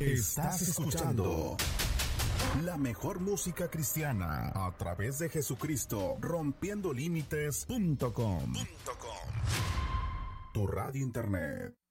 Estás escuchando la mejor música cristiana a través de Jesucristo, rompiendolímites.com. Tu radio internet.